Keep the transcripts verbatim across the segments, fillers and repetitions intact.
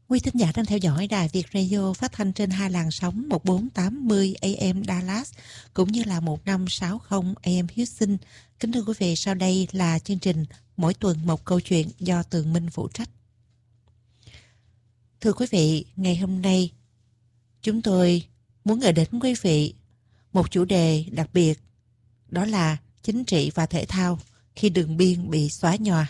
Quý thính giả đang theo dõi Đài Việt Radio phát thanh trên hai làn sóng một bốn tám mươi A M Dallas cũng như là một năm sáu mươi A M Houston. Kính thưa quý vị, sau đây là chương trình Mỗi tuần một câu chuyện do Tường Minh phụ trách. Thưa quý vị, ngày hôm nay chúng tôi muốn gửi đến quý vị một chủ đề đặc biệt, đó là chính trị và thể thao khi đường biên bị xóa nhòa.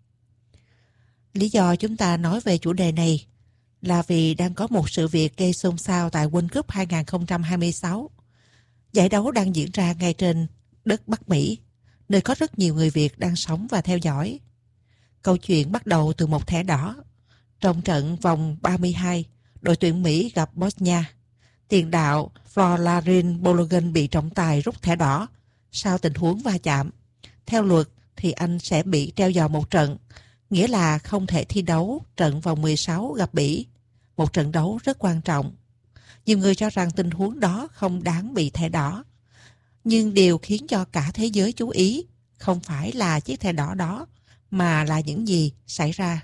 Lý do chúng ta nói về chủ đề này là vì đang có một sự việc gây xôn xao tại World Cup hai không hai sáu. Giải đấu đang diễn ra ngay trên đất Bắc Mỹ, nơi có rất nhiều người Việt đang sống và theo dõi. Câu chuyện bắt đầu từ một thẻ đỏ. Trong trận vòng ba mươi hai, đội tuyển Mỹ gặp Bosnia. Tiền đạo Vladimir Balogun bị trọng tài rút thẻ đỏ sau tình huống va chạm. Theo luật thì anh sẽ bị treo giò một trận, nghĩa là không thể thi đấu trận vòng mười sáu gặp Bỉ, một trận đấu rất quan trọng. Nhiều người cho rằng tình huống đó không đáng bị thẻ đỏ. Nhưng điều khiến cho cả thế giới chú ý không phải là chiếc thẻ đỏ đó, mà là những gì xảy ra.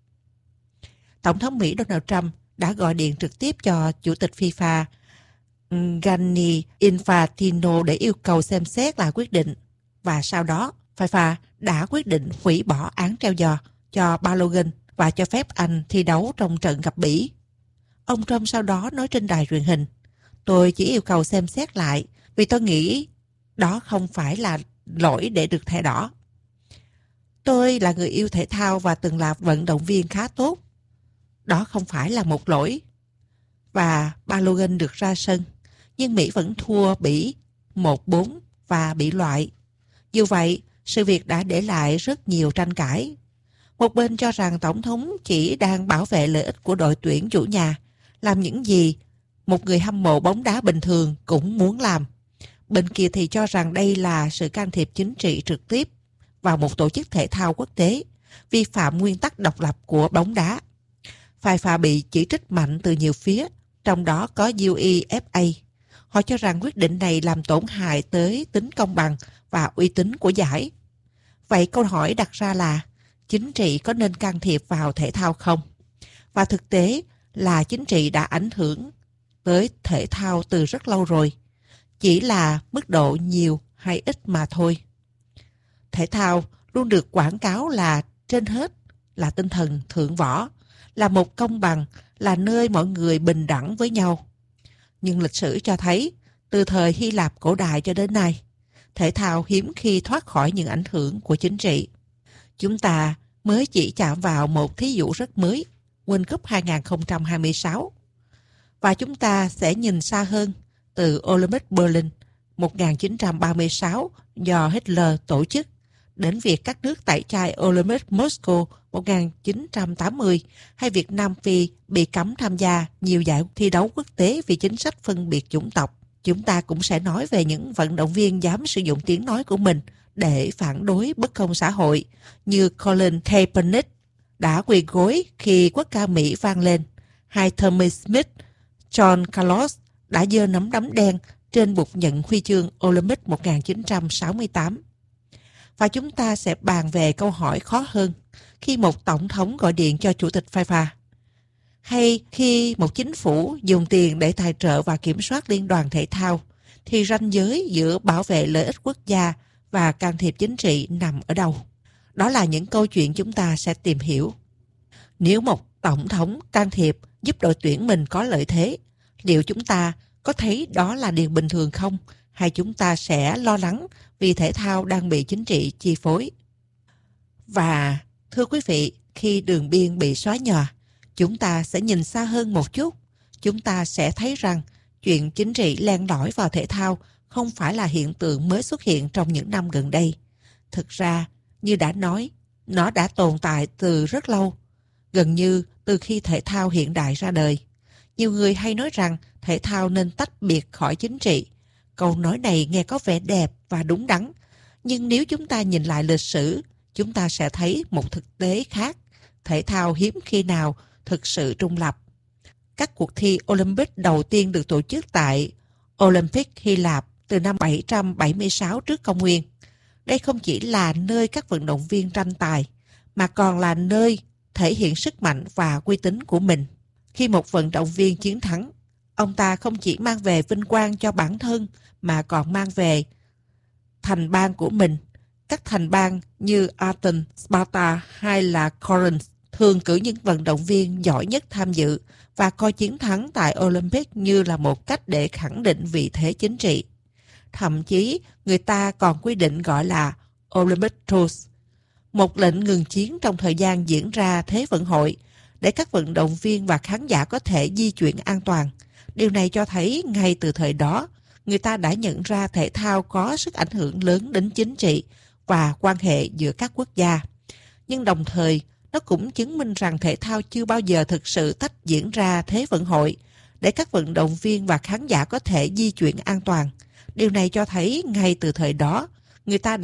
Tổng thống Mỹ Donald Trump đã gọi điện trực tiếp cho Chủ tịch FIFA Gianni Infantino để yêu cầu xem xét lại quyết định. Và sau đó, FIFA đã quyết định hủy bỏ án treo giò cho Balogun và cho phép anh thi đấu trong trận gặp Bỉ. Ông Trump sau đó nói trên đài truyền hình: "Tôi chỉ yêu cầu xem xét lại vì tôi nghĩ đó không phải là lỗi để được thẻ đỏ. Tôi là người yêu thể thao và từng là vận động viên khá tốt. Đó không phải là một lỗi." Và Balogun được ra sân, nhưng Mỹ vẫn thua Bỉ một bốn và bị loại. Dù vậy, sự việc đã để lại rất nhiều tranh cãi. Một bên cho rằng Tổng thống chỉ đang bảo vệ lợi ích của đội tuyển chủ nhà, làm những gì một người hâm mộ bóng đá bình thường cũng muốn làm. Bên kia thì cho rằng đây là sự can thiệp chính trị trực tiếp vào một tổ chức thể thao quốc tế, vi phạm nguyên tắc độc lập của bóng đá. FIFA bị chỉ trích mạnh từ nhiều phía, trong đó có UEFA. Họ cho rằng quyết định này làm tổn hại tới tính công bằng và uy tín của giải. Vậy câu hỏi đặt ra là chính trị có nên can thiệp vào thể thao không? Và thực tế là chính trị đã ảnh hưởng tới thể thao từ rất lâu rồi. Chỉ là mức độ nhiều hay ít mà thôi. Thể thao luôn được quảng cáo là trên hết, là tinh thần thượng võ, là một công bằng, là nơi mọi người bình đẳng với nhau. Nhưng lịch sử cho thấy, từ thời Hy Lạp cổ đại cho đến nay, thể thao hiếm khi thoát khỏi những ảnh hưởng của chính trị. Chúng ta mới chỉ chạm vào một thí dụ rất mới, World Cup hai không hai sáu. Và chúng ta sẽ nhìn xa hơn, từ Olympic Berlin một nghìn chín trăm ba mươi sáu do Hitler tổ chức, đến việc các nước tẩy chay Olympic Moscow một nghìn chín trăm tám mươi, hay việc Nam Phi bị cấm tham gia nhiều giải thi đấu quốc tế vì chính sách phân biệt chủng tộc. Chúng ta cũng sẽ nói về những vận động viên dám sử dụng tiếng nói của mình để phản đối bất công xã hội, như Colin Kaepernick đã quỳ gối khi quốc ca Mỹ vang lên, hay Tommy Smith, John Carlos đã giơ nắm đấm đen trên bục nhận huy chương Olympic một nghìn chín trăm sáu mươi tám. Và chúng ta sẽ bàn về câu hỏi khó hơn, khi một tổng thống gọi điện cho chủ tịch FIFA, hay khi một chính phủ dùng tiền để tài trợ và kiểm soát liên đoàn thể thao, thì ranh giới giữa bảo vệ lợi ích quốc gia và can thiệp chính trị nằm ở đâu? Đó là những câu chuyện chúng ta sẽ tìm hiểu. Nếu một tổng thống can thiệp giúp đội tuyển mình có lợi thế, liệu chúng ta có thấy đó là điều bình thường không? Hay chúng ta sẽ lo lắng vì thể thao đang bị chính trị chi phối? Và thưa quý vị, khi đường biên bị xóa nhòa, chúng ta sẽ nhìn xa hơn một chút. Chúng ta sẽ thấy rằng chuyện chính trị len lỏi vào thể thao không phải là hiện tượng mới xuất hiện trong những năm gần đây. Thực ra, như đã nói, nó đã tồn tại từ rất lâu, gần như từ khi thể thao hiện đại ra đời. Nhiều người hay nói rằng thể thao nên tách biệt khỏi chính trị. Câu nói này nghe có vẻ đẹp và đúng đắn, nhưng nếu chúng ta nhìn lại lịch sử, chúng ta sẽ thấy một thực tế khác. Thể thao hiếm khi nào thực sự trung lập. Các cuộc thi Olympic đầu tiên được tổ chức tại Olympic Hy Lạp từ năm bảy trăm bảy mươi sáu trước công nguyên. Đây không chỉ là nơi các vận động viên tranh tài, mà còn là nơi thể hiện sức mạnh và uy tín của mình. Khi một vận động viên chiến thắng, ông ta không chỉ mang về vinh quang cho bản thân mà còn mang về thành bang của mình. Các thành bang như Athens, Sparta hay là Corinth thường cử những vận động viên giỏi nhất tham dự và coi chiến thắng tại Olympic như là một cách để khẳng định vị thế chính trị. Thậm chí, người ta còn quy định gọi là Olympic Truce, một lệnh ngừng chiến trong thời gian diễn ra Thế vận hội, để các vận động viên và khán giả có thể di chuyển an toàn. Điều này cho thấy ngay từ thời đó, người ta đã nhận ra thể thao có sức ảnh hưởng lớn đến chính trị và quan hệ giữa các quốc gia. Nhưng đồng thời, nó cũng chứng minh rằng thể thao chưa bao giờ thực sự tách diễn ra Thế vận hội, để các vận động viên và khán giả có thể di chuyển an toàn. Điều này cho thấy ngay từ thời đó, người ta đã